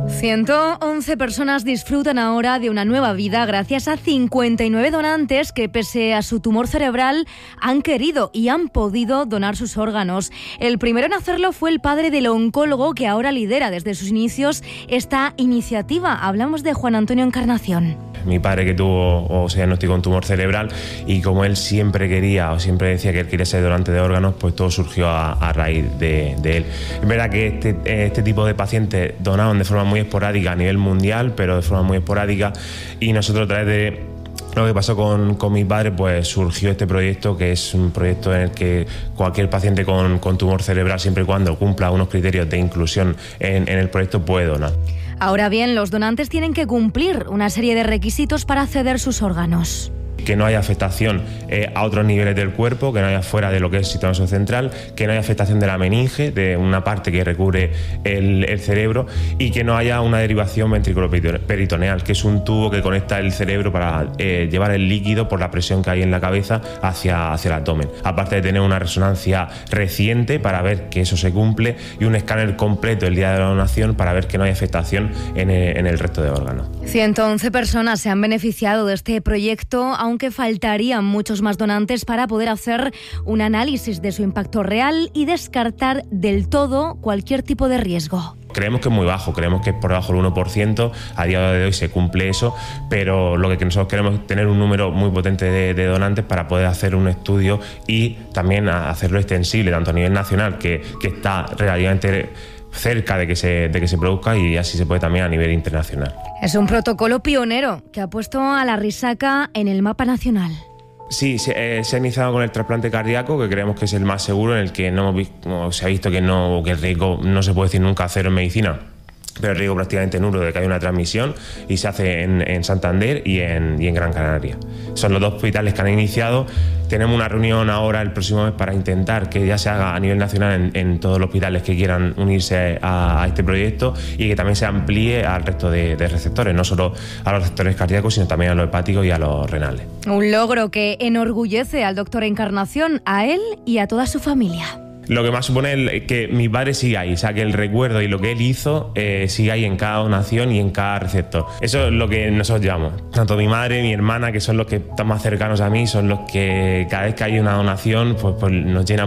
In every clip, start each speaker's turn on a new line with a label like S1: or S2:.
S1: 111 personas disfrutan ahora de una nueva vida gracias a 59 donantes que, pese a su tumor cerebral, han querido y han podido donar sus órganos. El primero en hacerlo fue el padre del oncólogo que ahora lidera desde sus inicios esta iniciativa. Hablamos de Juan Antonio Encarnación.
S2: Mi padre, que se diagnosticó un tumor cerebral, y como él siempre quería o siempre decía que él quería ser donante de órganos, pues todo surgió a raíz de él. Es verdad que este tipo de pacientes donaban de forma muy esporádica a nivel mundial, pero de forma muy esporádica, y nosotros, a través de lo que pasó con mi padre, pues surgió este proyecto, que es un proyecto en el que cualquier paciente con tumor cerebral, siempre y cuando cumpla unos criterios de inclusión en el proyecto, puede donar.
S1: Ahora bien, los donantes tienen que cumplir una serie de requisitos para ceder sus órganos.
S2: Que no haya afectación a otros niveles del cuerpo, que no haya fuera de lo que es el sistema nervioso central, que no haya afectación de la meninge, de una parte que recubre el cerebro, y que no haya una derivación ventriculoperitoneal, que es un tubo que conecta el cerebro para llevar el líquido por la presión que hay en la cabeza hacia el abdomen. Aparte de tener una resonancia reciente para ver que eso se cumple, y un escáner completo el día de la donación para ver que no hay afectación en el resto de órganos.
S1: 111 personas se han beneficiado de este proyecto, aunque faltarían muchos más donantes para poder hacer un análisis de su impacto real y descartar del todo cualquier tipo de riesgo.
S2: Creemos que es muy bajo, creemos que es por debajo del 1%, a día de hoy se cumple eso, pero lo que nosotros queremos es tener un número muy potente de donantes para poder hacer un estudio y también hacerlo extensible, tanto a nivel nacional, que está relativamente cerca de que se produzca, y así se puede también a nivel internacional.
S1: Es un protocolo pionero que ha puesto a la risaca en el mapa nacional.
S2: Sí, se ha iniciado con el trasplante cardíaco, que creemos que es el más seguro, en el que se ha visto que el riesgo no se puede decir nunca cero en medicina, pero el riesgo prácticamente nulo de que haya una transmisión, y se hace en Santander y en Gran Canaria. Son los dos hospitales que han iniciado. Tenemos una reunión ahora el próximo mes para intentar que ya se haga a nivel nacional en todos los hospitales que quieran unirse a este proyecto, y que también se amplíe al resto de receptores, no solo a los receptores cardíacos, sino también a los hepáticos y a los renales. Un
S1: logro que enorgullece al doctor Encarnación, a él y a toda su familia.
S2: Lo que más supone es que mi padre siga ahí, o sea, que el recuerdo y lo que él hizo siga ahí en cada donación y en cada receptor. Eso es lo que nosotros llevamos. Tanto mi madre, mi hermana, que son los que están más cercanos a mí, son los que cada vez que hay una donación pues nos llenan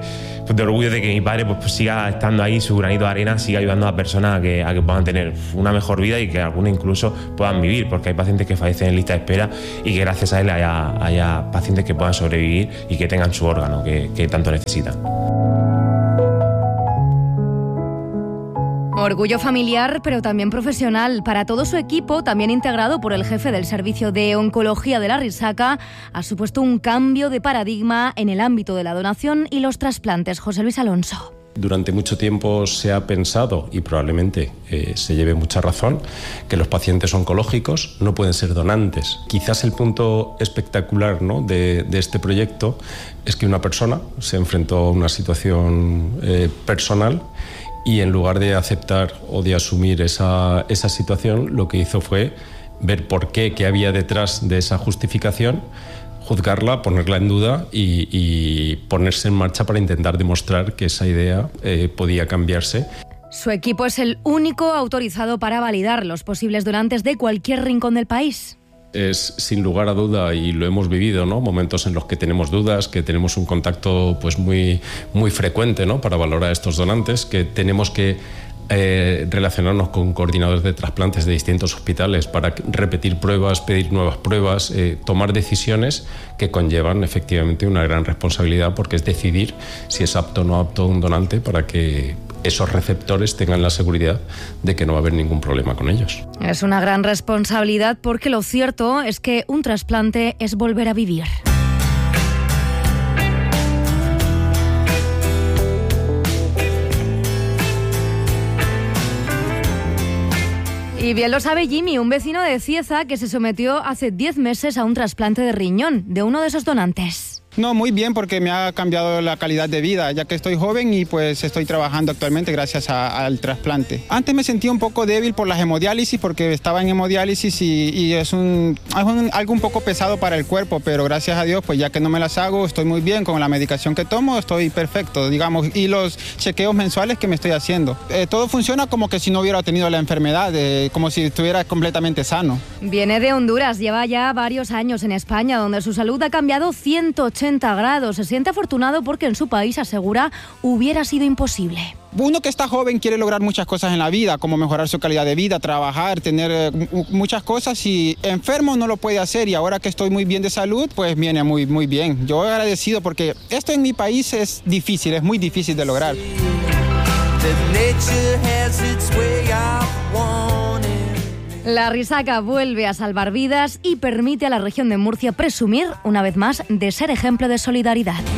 S2: de orgullo de que mi padre pues siga estando ahí, su granito de arena, siga ayudando a personas a que puedan tener una mejor vida, y que algunos incluso puedan vivir, porque hay pacientes que fallecen en lista de espera, y que gracias a él haya pacientes que puedan sobrevivir y que tengan su órgano que tanto necesitan.
S1: Orgullo familiar, pero también profesional para todo su equipo, también integrado por el jefe del Servicio de Oncología de la Risaca. Ha supuesto un cambio de paradigma en el ámbito de la donación y los trasplantes. José Luis Alonso.
S3: Durante mucho tiempo se ha pensado, y probablemente se lleve mucha razón, que los pacientes oncológicos no pueden ser donantes. Quizás el punto espectacular, ¿no?, de este proyecto es que una persona se enfrentó a una situación personal, y en lugar de aceptar o de asumir esa situación, lo que hizo fue ver por qué había detrás de esa justificación, juzgarla, ponerla en duda y ponerse en marcha para intentar demostrar que esa idea podía cambiarse.
S1: Su equipo es el único autorizado para validar los posibles donantes de cualquier rincón del país.
S3: Es sin lugar a duda, y lo hemos vivido, ¿no?, momentos en los que tenemos dudas, que tenemos un contacto pues muy frecuente, ¿no?, para valorar a estos donantes, que tenemos que relacionarnos con coordinadores de trasplantes de distintos hospitales para repetir pruebas, pedir nuevas pruebas, tomar decisiones que conllevan efectivamente una gran responsabilidad, porque es decidir si es apto o no apto un donante, para que esos receptores tengan la seguridad de que no va a haber ningún problema con ellos.
S1: Es una gran responsabilidad, porque lo cierto es que un trasplante es volver a vivir. Y bien lo sabe Jimmy, un vecino de Cieza que se sometió hace 10 meses a un trasplante de riñón de uno de esos donantes.
S4: No, muy bien, porque me ha cambiado la calidad de vida, ya que estoy joven y pues estoy trabajando actualmente gracias al trasplante. Antes me sentía un poco débil por las hemodiálisis, porque estaba en hemodiálisis y es algo un poco pesado para el cuerpo, pero gracias a Dios, pues ya que no me las hago, estoy muy bien con la medicación que tomo, estoy perfecto, digamos, y los chequeos mensuales que me estoy haciendo. Todo funciona como que si no hubiera tenido la enfermedad, como si estuviera completamente sano.
S1: Viene de Honduras, lleva ya varios años en España, donde su salud ha cambiado 180 grados. Se siente afortunado porque en su país, asegura, hubiera sido imposible.
S4: Uno que está joven quiere lograr muchas cosas en la vida, como mejorar su calidad de vida, trabajar, tener muchas cosas, y enfermo no lo puede hacer, y ahora que estoy muy bien de salud, pues viene muy, muy bien. Yo agradecido porque esto en mi país es difícil, es muy difícil de lograr.
S1: La Risaca vuelve a salvar vidas y permite a la región de Murcia presumir, una vez más, de ser ejemplo de solidaridad.